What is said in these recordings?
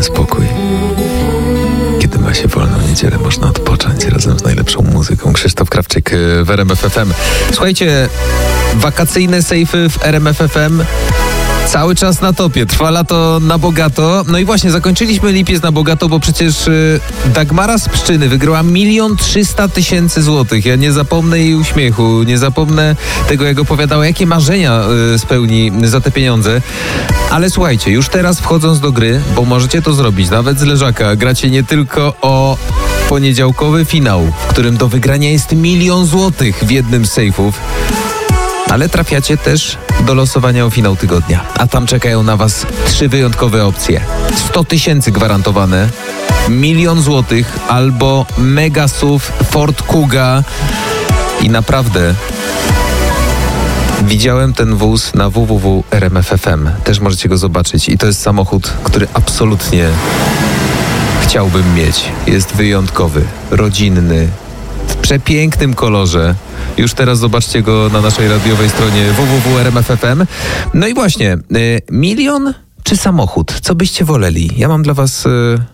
pełen spokój. Kiedy ma się wolną niedzielę, można odpocząć razem z najlepszą muzyką. Krzysztof Krawczyk w RMF FM. Słuchajcie, wakacyjne sejfy w RMF FM cały czas na topie. Trwa lato na bogato. No i właśnie, zakończyliśmy lipiec na bogato, bo przecież Dagmara z Pszczyny wygrała 1 300 000 złotych. Ja nie zapomnę jej uśmiechu, nie zapomnę tego, jak opowiadała, jakie marzenia spełni za te pieniądze. Ale słuchajcie, już teraz wchodząc do gry, bo możecie to zrobić, nawet z leżaka, gracie nie tylko o poniedziałkowy finał, w którym do wygrania jest 1 000 000 złotych w jednym z sejfów, ale trafiacie też do losowania o finał tygodnia. A tam czekają na was 3 wyjątkowe opcje. 100 000 gwarantowane, 1 000 000 złotych albo mega SUV Ford Kuga. I naprawdę widziałem ten wóz na www.rmf.fm. Też możecie go zobaczyć. I to jest samochód, który absolutnie chciałbym mieć. Jest wyjątkowy, rodzinny, w przepięknym kolorze. Już teraz zobaczcie go na naszej radiowej stronie www.rmf.fm. No i właśnie, 1 000 000 czy samochód? Co byście woleli? Ja mam dla was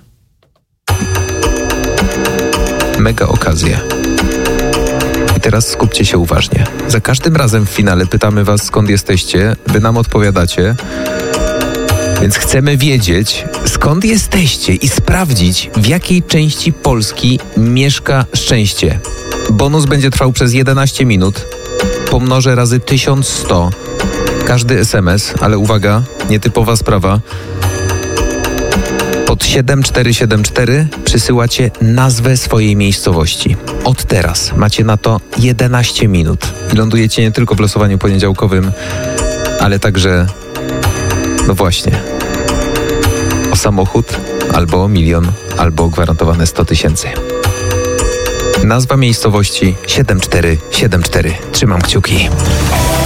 mega okazję. I teraz skupcie się uważnie. Za każdym razem w finale pytamy was, skąd jesteście. Wy nam odpowiadacie. Więc chcemy wiedzieć, skąd jesteście i sprawdzić, w jakiej części Polski mieszka szczęście. Bonus będzie trwał przez 11 minut. Pomnożę razy 1100. Każdy SMS, ale uwaga, nietypowa sprawa. Pod 7474 przysyłacie nazwę swojej miejscowości. Od teraz macie na to 11 minut. I lądujecie nie tylko w losowaniu poniedziałkowym, ale także, no właśnie, o samochód, albo o 1 000 000, albo o gwarantowane 100 000. Nazwa miejscowości 7474. Trzymam kciuki.